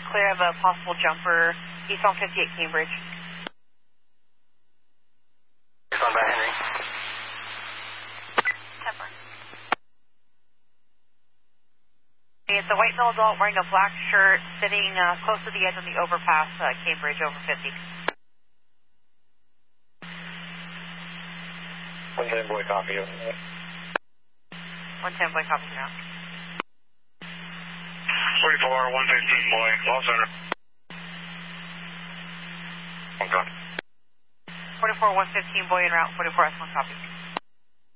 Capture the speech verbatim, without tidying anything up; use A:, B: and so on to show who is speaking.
A: clear of a possible jumper east on fifty-eight Cambridge.
B: East on Bat Henry.
A: Temper. It's a white male adult wearing a black shirt sitting uh, close to the edge of the overpass, uh, Cambridge, over fifty.
B: one ten boy copy.
A: one ten boy copy now.
B: forty-four, one fifteen boy, ball center. One copy.
A: forty-four, one fifteen boy en route, forty-four S one copy.